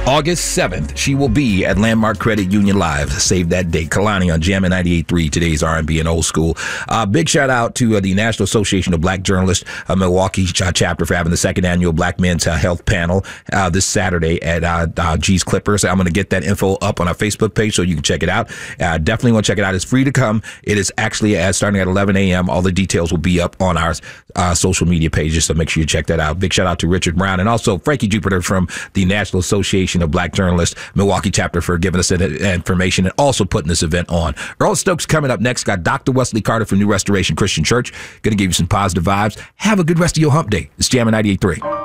August 7th, she will be at Landmark Credit Union Live. Save that date. Kalani on Jammin' 98.3, today's R&B and old school. Big shout out to the National Association of Black Journalists, Milwaukee chapter for having the second annual Black Men's Health Panel this Saturday at G's Clippers. I'm going to get that info up on our Facebook page so you can check it out. Definitely want to check it out. It's free to come. It is actually starting at 11 a.m. All the details will be up on our social media pages, so make sure you check that out. Big shout out to Richard Brown and also Frankie Jupiter from the National Association of Black Journalists, Milwaukee chapter, for giving us that information and also putting this event on. Earl Stokes coming up next. Got Dr. Wesley Carter from New Restoration Christian Church. Going to give you some positive vibes. Have a good rest of your hump day. It's Jammin' 98.3.